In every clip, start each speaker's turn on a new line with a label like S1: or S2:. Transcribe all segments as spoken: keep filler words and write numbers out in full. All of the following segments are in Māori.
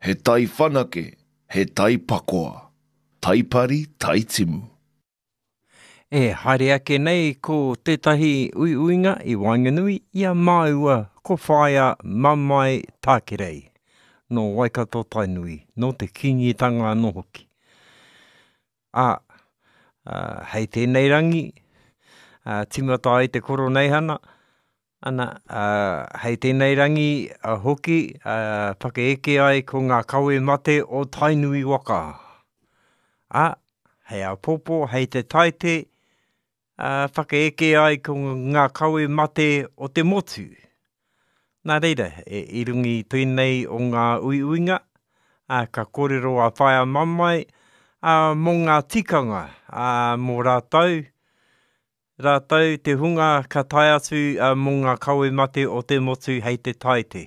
S1: He tai whanake, he tai pakoa. Taipari, taitimu.
S2: E haere ake nei ko tētahi ui uinga i Wainganui ia maua ko whaia mamai tākerei. No Waikato Tainui, no te kingitanga no hoki. A, uh, hei tēnei rangi, uh, timata ai te koro nei hana, ana, uh, hei tēnei rangi uh, hoki, uh, whakeeke ai ko ngā kawe mate o Tainui waka. A, hei a popo, hei te taite, uh, whakeeke ai ko ngā kawe mate o te motu. Nā reira, e irungi tēnei o ngā ui uinga, uh, ka kōrero a whaia mamai, uh, mō ngā tikanga, uh, mō rātau, rātau te hunga ka tai atu uh, mō ngā kawe mate o te motu hei te taite.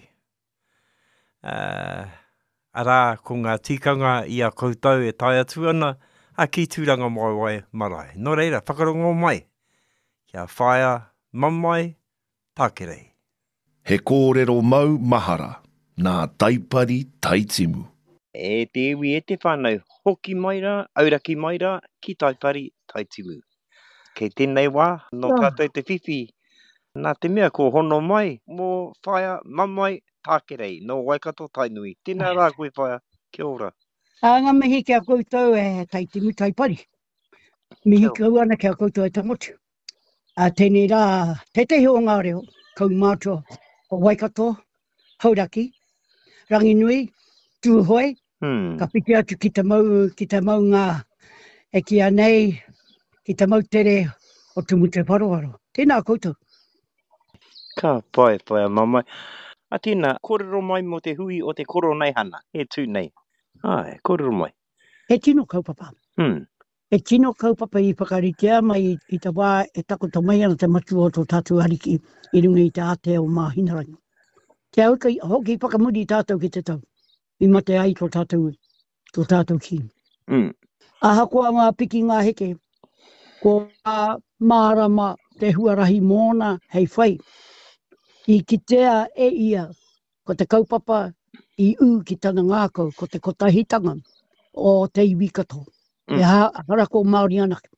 S2: Uh, arā, ko ngā tikanga i a koutou e tai atu ana, a ki tūranga mai wai marae. Nō reira, whakarongo mai, kia whaia mamai tākerei.
S1: He kōrero mau mahara, nā taipari taitimu.
S2: E te iwi e te whānau, hoki maira, auraki maira, ki taipari taitimu. Kei tēnei wā, no tātou te whiwhi, nā te mea ko hono mai, mō whaia mamai tākerei, no Waikato Tainui. Tēnā rā koe whaia, kia ora.
S3: A ngā mihi kia koutou e taitimu taipari. Mihi kau ana kia koutou e tamotu. A tēnei rā, te te hio ngā reo, kau mātua o Waikato, Hauraki, Ranginui, Tūhoi,
S2: Hmm.
S3: ka piki atu ki te mau, ki te mau ngā e kia nei, ki te mau tere o tumu te parawaro. Tēnā koutou.
S2: Ka pai, pai a mamai. A tēnā, kōrero mai mo te hui o te koro nei hana, e tū nei. Ai, kōrero mai.
S3: He tino kaupapa.
S2: Hmm.
S3: E tino kaupapa i whakaritea mai i te wā e takota mai ana te matu o tō tātou ariki i runga i te ate o Mahinarangi. Te auka hoki i whakamuri tātou ki te tau. I mate ai tō tātou, tō tātou ki.
S2: Hmm.
S3: Aha koa ngā piki ngā heke, ko a mārama te huarahi mōna hei whai. I kitea e ia, ko te kaupapa i u ki tana ngākau, ko te kotahitanga o te iwi kato.
S2: Mm.
S3: E ha, harako Māori anake.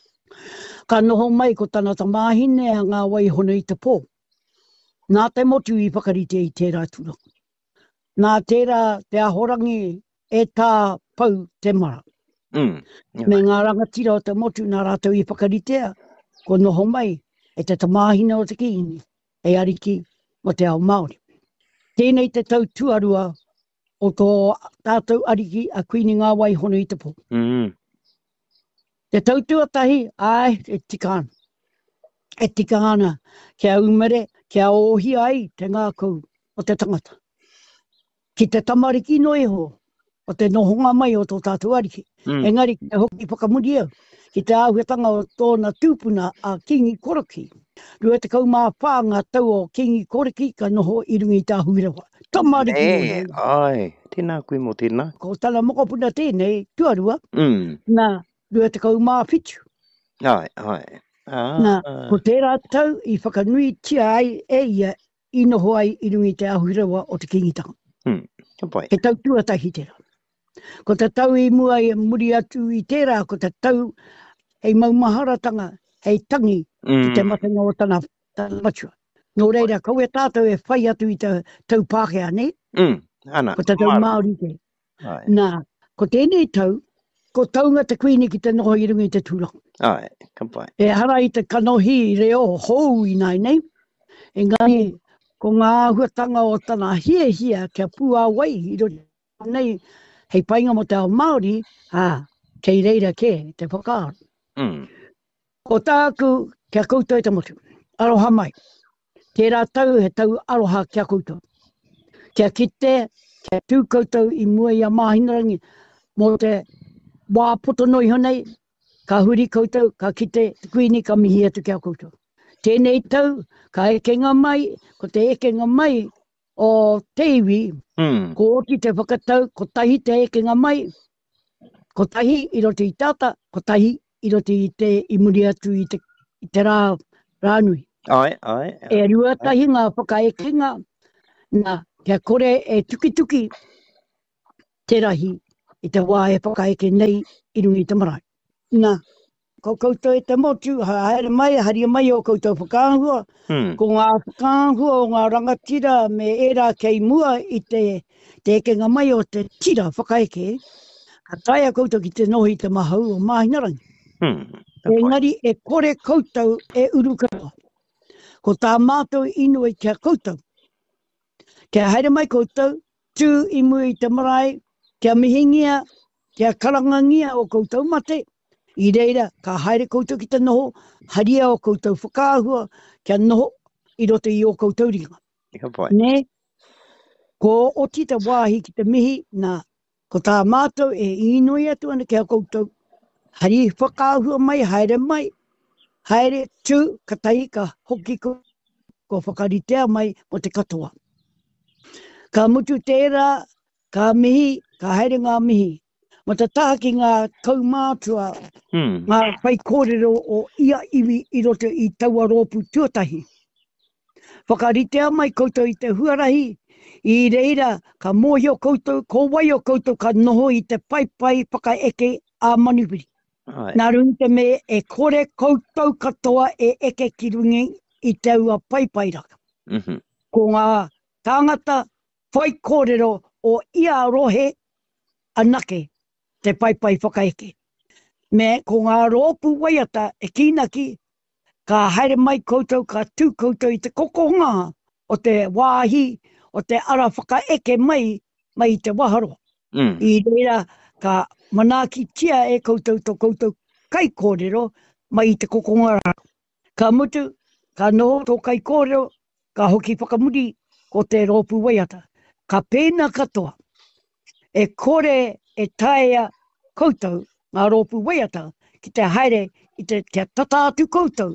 S3: Ka noho mai ko tana ta māhine a ngā wai hono i te pō. Nā te motu i whakarite i tērā tūra. Nā tērā te ahorangi e tā pau te mara.
S2: Mm.
S3: Me ngā rangatira o te motu nā rātou i whakaritea, ko noho mai e te tamāhine o te kiini, e ariki o te ao Māori. Tēnei te tau tuarua o tō tātou ariki a kuini ngā wai hono i te pō.
S2: Mm.
S3: Te tau tuatahi, ai, e tika ana. E tika ana, kia umere, kia ohi ai te ngākau o te tangata. Ki te tamariki no iho, o te nohonga mai o tō tātou ariki.
S2: Mm.
S3: Engari, ki te hoki whakamuria, ki te āhuatanga o tōna tūpuna a Kingi Koroki. Rua te kaumā pā ngā tau o Kingi Koroki ka noho i rungi i tā huirawa. Tamariki no
S2: E,
S3: iho.
S2: ai, tēnā koe mo tēnā.
S3: Ko tana mokopuna tēnei, tuarua,
S2: Mm.
S3: nā rua te kaumā whitu.
S2: Ai, ai. Ah.
S3: Nā, ko tērā tau i whakanui tia ai e ia i noho ai i rungi i te āhuirawa o te kingitanga.
S2: Hmm. Ka pai.
S3: He tau tuatahi tērā. Ko te tau i mua i muri atu i tērā, ko te tau hei maumaharatanga, hei tangi, ki te
S2: Mm.
S3: matenga o tana, tana matua. Nō reira, kau e tātou e whai atu i te tau Pākehā, ne?
S2: Mm. Ana.
S3: Ko te tau
S2: Māori.
S3: Māori te.
S2: Ai.
S3: Nā, ko tēnei tau, ko taunga te kuini ki te noho i rungi i te tūranga.
S2: Ai, ka pai.
S3: E hara i te kanohi i reo hou i nai nei. Engari, ko ngā huatanga o tana hia hia kia pua wai i roti nei hei painga mo te ao Māori, ah, kei reira ke, te whakaaro.
S2: Mm.
S3: Ko tāku kia koutou te motu. Aroha mai. Tērā tau he tau aroha kia koutou. Kia kite, kia tū koutou i mua i a Mahinarangi mō te wā poto noi honei, ka huri koutou, ka kite, te kuini ka mihi atu kia koutou. Tēnei tau, ka ekenga mai, ko te ekenga mai o te iwi,
S2: Mm.
S3: ko oti te whakatau, ko tahi te ekenga mai, ko tahi i roti i tata, ko tahi i roti i te i muri atu i te, i te rā, rānui.
S2: Ai, ai.
S3: E rua tahi ngā whakaekenga, nā, kia kore e tuki tuki, te rahi i te wā e whakaeke nei i rungi te marae. Nā, ko koutou e te motu, haere mai, haria mai o koutou whakaahua,
S2: Hmm.
S3: ko ngā whakaahua o ngā rangatira me era kei mua i te, te ekenga mai o te tira whakaeke, ka taia koutou ki te nohi te mahau o Mahinarangi.
S2: Hmm.
S3: Engari e kore koutou e urukara. Ko tā mātou inui kia koutou. Kia haere mai koutou, tū i mui te marae, kia mihingia, kia karangangia o koutou mate. I reira, ka haere koutou ki te noho, haria o koutou whakaahua, kia noho i roto i o koutou ringa.
S2: Ka pai.
S3: Ne, ko oti te wāhi ki te mihi, nā, ko tā mātou e inui atu ana kia koutou. Hari whakaahua mai, haere mai, haere tū, ka tai ka hoki ko, ko whakaritea mai o te katoa. Ka mutu tērā, ka mihi, ka haere ngā mihi. Ma ta taha ki ngā kaumātua,
S2: Hmm.
S3: ngā whai kōrero o ia iwi i roto i taua rōpu tuatahi. Whakaritea mai koutou i te huarahi, i reira ka mōhio koutou, ko wai o koutou ka noho i te paipai whakaeke a manupiri.
S2: Ai.
S3: Nā rungi te me e kore koutou katoa e eke ki rungi i te ua paipai raka.
S2: Mhm.
S3: Ko ngā tāngata whai kōrero o ia rohe anake te paipai whakaeke. Me ko ngā rōpu waiata e kinaki ka haere mai koutou, ka tū koutou i te kokonga o te wāhi, o te ara whakaeke mai, mai i te waharo.
S2: Hmm.
S3: I reira ka manaki tia e koutou to koutou kai kōrero mai i te kokonga. Ka mutu, ka noho tō kai kōrero, ka hoki whakamuri ko te rōpu waiata. Ka pēna katoa, e kore e taea koutou ngā rōpu waiata ki te haere i te kia tata atu koutou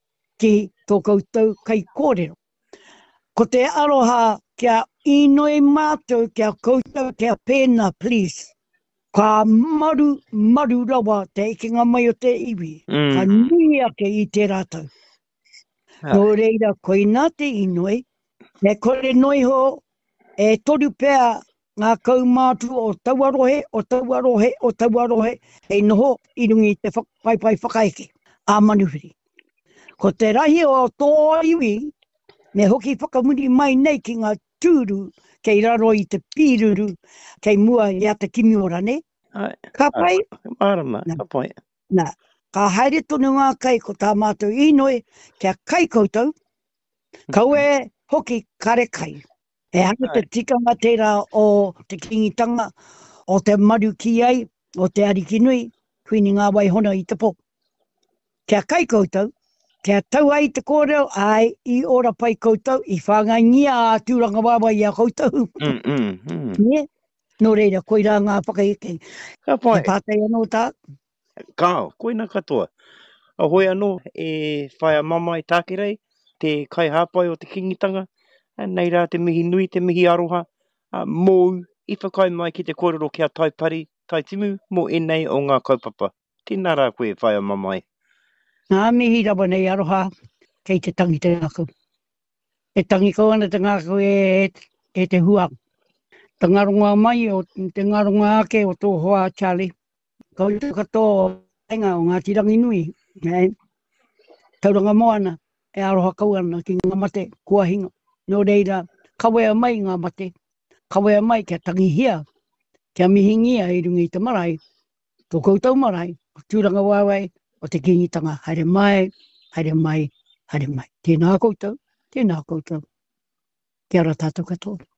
S3: ki tō koutou kai kōrero. Ko te aroha kia inoi mātou kia koutou kia pēna, please. Ka maru, maru rawa te ikinga mai o te iwi.
S2: Mm.
S3: Ka nui ake i te rātou.
S2: Ai.
S3: Nō reira, koe nā te inoi, me kore noi ho, e toru pēr ngā kaumātu o tauarohe, o tauarohe, o tauarohe, e noho i rungi te whak, paipai whakaeke, a manuhiri. Ko te rahi o tō iwi, me hoki whakamuri mai nei ki ngā tūru, kei raro i te pīruru, kei mua i a te kimiora, ne?
S2: Ai.
S3: Ka pai,
S2: Marama,
S3: Nā.
S2: ka pai.
S3: nā, ka haere tonu ngā kai ko tā mātou inoi, kia kai koutou, kau e hoki kare kai. E hanga te tikanga tērā o te kingitanga, o te maru ki ai, o te ariki nui, whini ngā waihona i te pō. Kia kai koutou, kia tau ai te kōrero, ai i ora pai koutou, i whangangia a tūranga wawa i a koutou.
S2: Mm, mm, mm.
S3: Ne? Nō reira, koira ngā whakaeke.
S2: Ka
S3: Kia
S2: pai.
S3: pātai anō tā.
S2: Kao, koe nā katoa. A hoi anō, e whai a mama i tākerei, te kai hāpai o te kingitanga, nei rā te mihi nui, te mihi aroha, a mōu, i whakai mai ki te kōrero kia taipari, taitimu, mō e nei o ngā kaupapa. Tēnā rā koe whai a mama i.
S3: Ngā mihi rawa nei aroha, kei te tangi te ngāku. E tangi ko ana te ngāku e, e te huang. Te ngaronga mai o te ngaronga ake o tō hoa Charlie. Kau i katoa enga o ngā tirangi nui. Ne? Tauranga moana e aroha kau ana ki ngā mate kua hinga. Nō reira, kawea mai ngā mate. Kawea mai kia tangi hia. Kia mihingia i rungi te marae. Tō koutou marae. O tūranga wawai o te kingitanga. Haere mai, haere mai, haere mai. Tēnā koutou, tēnā koutou. Kia ora tātou katoa.